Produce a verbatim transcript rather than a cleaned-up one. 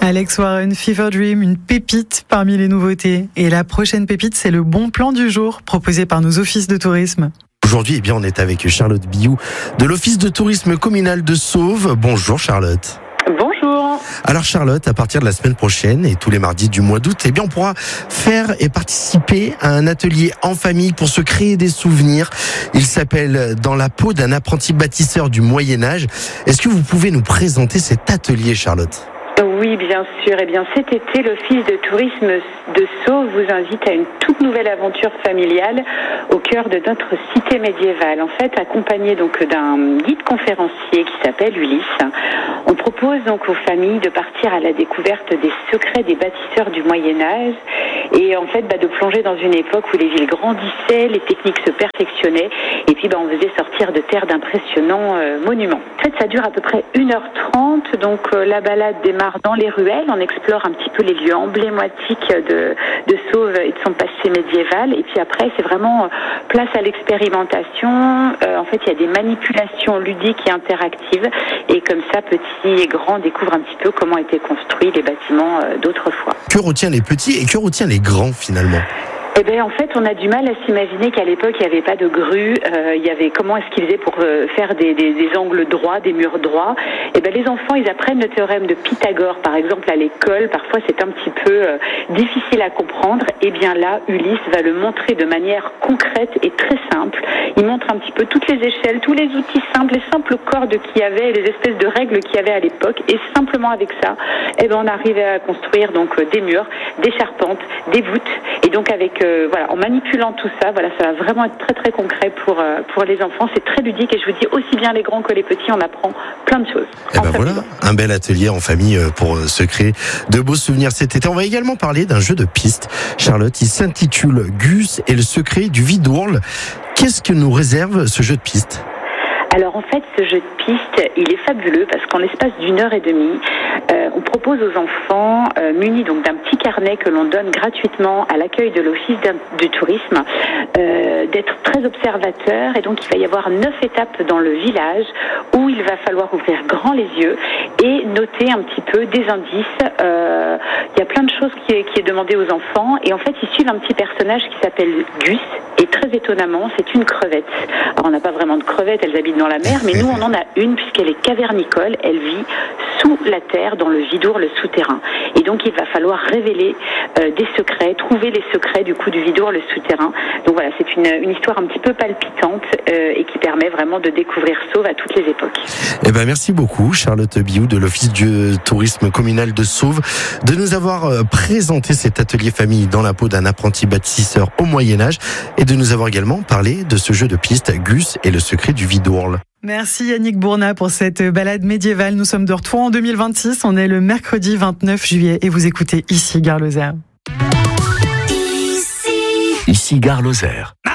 Alex Warren, Fever Dream, une pépite parmi les nouveautés. Et la prochaine pépite, c'est le bon plan du jour proposé par nos offices de tourisme. Aujourd'hui, eh bien, on est avec Charlotte Biou de l'Office de tourisme communal de Sauve. Bonjour Charlotte. Bonjour. Alors Charlotte, à partir de la semaine prochaine et tous les mardis du mois d'août, eh bien, on pourra faire et participer à un atelier en famille pour se créer des souvenirs. Il s'appelle « Dans la peau d'un apprenti bâtisseur du Moyen-Âge ». Est-ce que vous pouvez nous présenter cet atelier, Charlotte ? Oui, bien sûr. Eh bien, cet été, l'Office de tourisme de Sauve vous invite à une toute nouvelle aventure familiale au cœur de notre cité médiévale. En fait, accompagné donc d'un guide conférencier qui s'appelle Ulysse, on propose donc aux familles de partir à la découverte des secrets des bâtisseurs du Moyen-Âge et en fait bah, de plonger dans une époque où les villes grandissaient, les techniques se perfectionnaient et puis bah, on faisait sortir de terre d'impressionnants euh, monuments. En fait, ça dure à peu près une heure trente, donc euh, la balade démarre dans les ruelles, on explore un petit peu les lieux emblématiques de, de Sauve et de son passé médiéval et puis après c'est vraiment place à l'expérimentation. Euh, en fait, il y a des manipulations ludiques et interactives et comme ça, petits et grands découvrent un petit peu comment étaient construits les bâtiments euh, d'autrefois. Que retient les petits et que retient les grands finalement ? Eh bien, en fait, on a du mal à s'imaginer qu'à l'époque, il n'y avait pas de grue. Euh, il y avait comment est-ce qu'ils faisaient pour euh, faire des, des, des angles droits, des murs droits. Eh bien, les enfants, ils apprennent le théorème de Pythagore, par exemple, à l'école. Parfois, c'est un petit peu euh, difficile à comprendre. Eh bien, là, Ulysse va le montrer de manière concrète et très simple. Il montre un petit peu toutes les échelles, tous les outils simples, les simples cordes qu'il y avait, les espèces de règles qu'il y avait à l'époque. Et simplement avec ça, eh bien, on arrivait à construire donc des murs, des charpentes, des voûtes. Et donc, avec Euh, voilà, en manipulant tout ça, voilà, ça va vraiment être très très concret pour euh, pour les enfants. C'est très ludique et je vous dis aussi bien les grands que les petits, on apprend plein de choses. Et ben voilà, un bel atelier en famille pour se créer de beaux souvenirs cet été. On va également parler d'un jeu de piste, Charlotte. Il s'intitule Gus et le secret du vide-ourle. Qu'est-ce que nous réserve ce jeu de piste ? Alors en fait, ce jeu de piste, il est fabuleux parce qu'en l'espace d'une heure et demie, euh, on propose aux enfants, euh, munis donc d'un petit carnet que l'on donne gratuitement à l'accueil de l'Office du tourisme, euh, d'être très observateurs. Et donc il va y avoir neuf étapes dans le village où il va falloir ouvrir grand les yeux et noter un petit peu des indices. Euh, il y a plein de choses qui est, qui est demandé aux enfants et en fait ils suivent un petit personnage qui s'appelle Gus et très étonnamment c'est une crevette. Alors on n'a pas vraiment de crevettes, elles habitent dans la mer, mais nous on en a une puisqu'elle est cavernicole, elle vit sous la terre dans le vide-ourle souterrain. Et donc il va falloir révéler euh, des secrets, trouver les secrets du coup du vide-ourle souterrain. Donc voilà, c'est une, une histoire un petit peu palpitante euh, et qui permet vraiment de découvrir Sauve à toutes les époques. Eh ben merci beaucoup Charlotte Biou de l'Office du tourisme communal de Sauve de nous avoir présenté cet atelier famille dans la peau d'un apprenti bâtisseur au Moyen-Âge et de nous avoir également parlé de ce jeu de piste Gus et le secret du vide-ourle. Merci Yannick Bournat pour cette balade médiévale. Nous sommes de retour en deux mille vingt-six. On est le mercredi vingt-neuf juillet et vous écoutez ici Gare Lozère. Ici, ici Gare Lozère.